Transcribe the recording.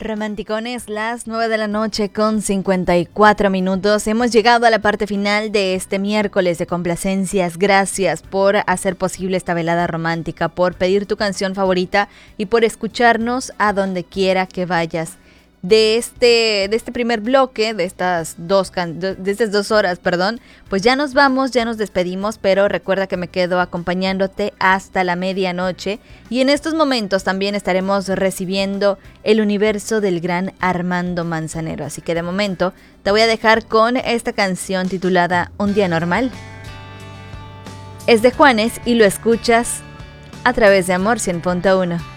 Romanticones, las 9 de la noche con 54 minutos. Hemos llegado a la parte final de este miércoles de complacencias. Gracias por hacer posible esta velada romántica, por pedir tu canción favorita y por escucharnos a donde quiera que vayas. De este primer bloque, de estas 2 horas, pues ya nos vamos, ya nos despedimos, pero recuerda que me quedo acompañándote hasta la medianoche y en estos momentos también estaremos recibiendo el universo del gran Armando Manzanero, así que de momento te voy a dejar con esta canción titulada Un día normal. Es de Juanes y lo escuchas a través de Amor 100.1.